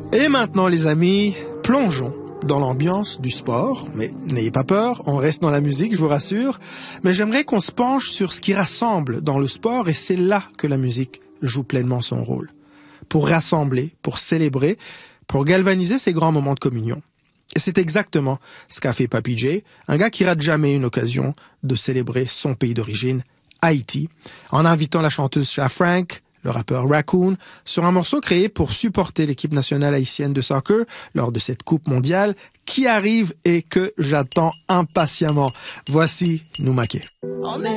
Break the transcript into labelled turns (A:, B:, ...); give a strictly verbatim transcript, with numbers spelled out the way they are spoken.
A: Et maintenant les amis, plongeons dans l'ambiance du sport, mais n'ayez pas peur, on reste dans la musique, je vous rassure, mais j'aimerais qu'on se penche sur ce qui rassemble dans le sport et c'est là que la musique joue pleinement son rôle. Pour rassembler, pour célébrer, pour galvaniser ces grands moments de communion. Et c'est exactement ce qu'a fait Papy J, un gars qui rate jamais une occasion de célébrer son pays d'origine, Haïti, en invitant la chanteuse Cha Frank, le rappeur Raccoon, sur un morceau créé pour supporter l'équipe nationale haïtienne de soccer lors de cette Coupe mondiale qui arrive et que j'attends impatiemment. Voici Noumaké. On est